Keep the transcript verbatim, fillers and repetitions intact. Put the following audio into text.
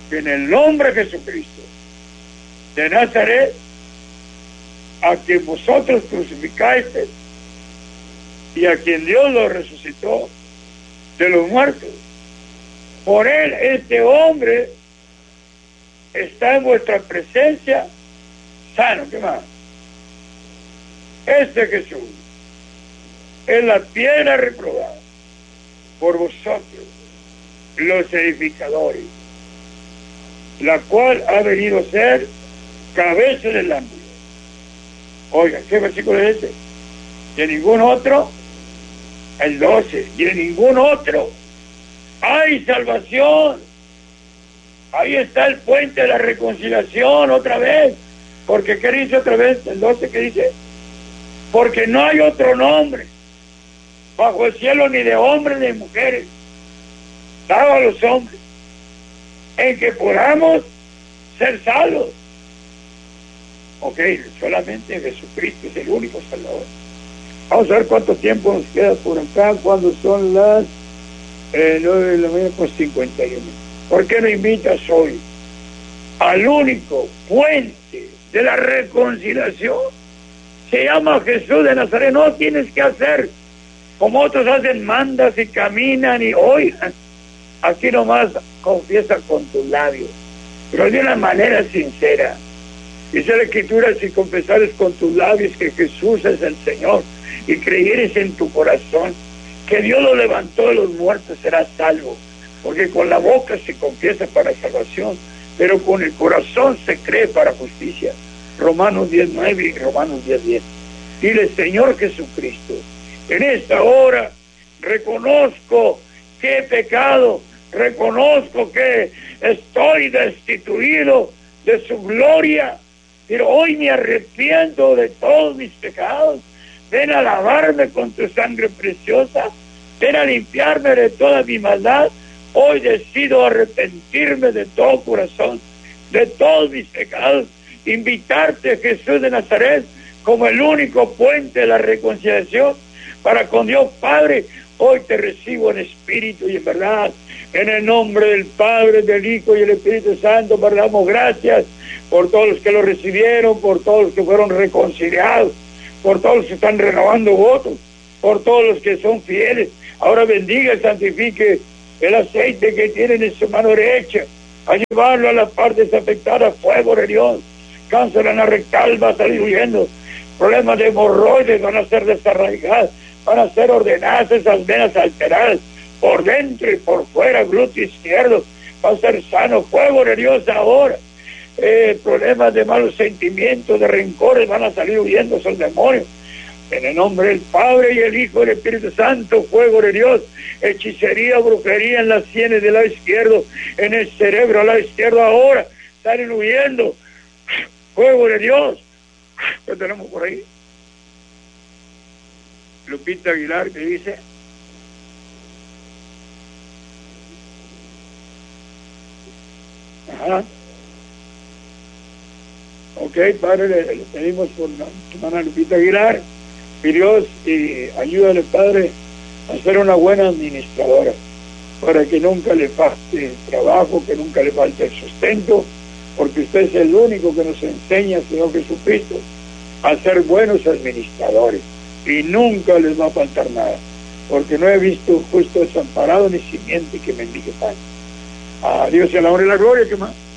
que en el nombre de Jesucristo de Nazaret, a quien vosotros crucificáis y a quien Dios lo resucitó de los muertos, por él este hombre está en vuestra presencia sano. ¿Qué más? Este Jesús es la piedra reprobada por vosotros, los edificadores, la cual ha venido a ser cabeza del ángulo. Oiga, ¿qué versículo es ese? De ningún otro, el doce, y de ningún otro hay salvación. Ahí está el puente de la reconciliación otra vez. Porque, ¿qué dice otra vez? El doce, ¿qué dice? Porque no hay otro nombre bajo el cielo, ni de hombres ni de mujeres, dado a los hombres, en que podamos ser salvos. Ok, solamente Jesucristo es el único Salvador. Vamos a ver cuánto tiempo nos queda por acá, cuando son las eh, nueve de la mañana con cincuenta y uno. ¿Por qué no invitas hoy al único puente de la reconciliación? Se llama Jesús de Nazaret. No tienes que hacer como otros hacen, mandas y caminan y oigan. Aquí nomás confiesa con tus labios, pero de una manera sincera. Dice la Escritura: si confesares con tus labios que Jesús es el Señor y creyeres en tu corazón que Dios lo levantó de los muertos, serás salvo. Porque con la boca se confiesa para salvación, pero con el corazón se cree para justicia. Romanos diez nueve y Romanos diez diez. Dile: Señor Jesucristo, en esta hora reconozco que he pecado, reconozco que estoy destituido de su gloria, pero hoy me arrepiento de todos mis pecados. Ven a lavarme con tu sangre preciosa, ven a limpiarme de toda mi maldad. Hoy decido arrepentirme de todo corazón, de todos mis pecados, invitarte, Jesús de Nazaret, como el único puente de la reconciliación para con Dios Padre. Hoy te recibo en espíritu y en verdad, en el nombre del Padre, del Hijo y del Espíritu Santo. Te damos gracias por todos los que lo recibieron, por todos los que fueron reconciliados, por todos los que están renovando votos, por todos los que son fieles. Ahora bendiga y santifique el aceite que tienen en su mano derecha, a llevarlo a las partes afectadas. Fuego de Dios. Cáncer rectal va a salir huyendo. Problemas de hemorroides van a ser desarraigados, van a ser ordenadas esas venas alteradas, por dentro y por fuera. Glúteo izquierdo va a ser sano. Fuego de Dios ahora. Eh, problemas de malos sentimientos, de rencores, van a salir huyendo esos demonios. En el nombre del Padre y el Hijo y el Espíritu Santo, fuego de Dios. Hechicería, brujería en las sienes del lado izquierdo, en el cerebro al lado izquierdo ahora, salen huyendo. Fuego de Dios. ¿Qué tenemos por ahí? Lupita Aguilar, que dice: ajá. Ok, Padre, le, le pedimos por la hermana Lupita Aguilar, y Dios, y ayúdale, Padre, a ser una buena administradora, para que nunca le falte el trabajo, que nunca le falte el sustento, porque usted es el único que nos enseña, Señor Jesucristo, a ser buenos administradores, y nunca les va a faltar nada, porque no he visto justo desamparado ni simiente que mendigue pan. A Dios y a la honra y la gloria. ¿Qué más?